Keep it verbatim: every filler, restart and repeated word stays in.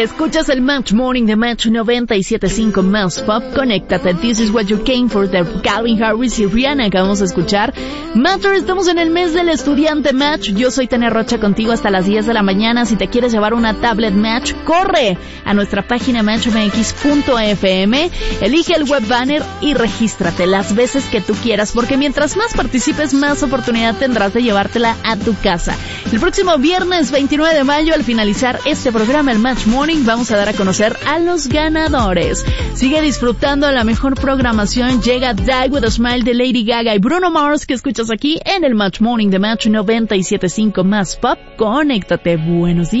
Escuchas el Match Morning de Match noventa y siete punto cinco Más Pop. Conéctate. This is what you came for, de Calvin Harris y Rihanna. Acabamos de escuchar Matter. Estamos en el mes del estudiante Match. Yo soy Tania Rocha, contigo hasta las diez de la mañana. Si te quieres llevar una tablet Match, corre a nuestra página match m x punto f m, elige el web banner y regístrate las veces que tú quieras, porque mientras más participes, más oportunidad tendrás de llevártela a tu casa. El próximo viernes veintinueve de mayo, al finalizar este programa, el Match Morning, vamos a dar a conocer a los ganadores. Sigue disfrutando de la mejor programación. Llega Die With A Smile de Lady Gaga y Bruno Mars, que escuchas aquí en el Match Morning de Match noventa y siete punto cinco Más Pop. Conéctate. Buenos días.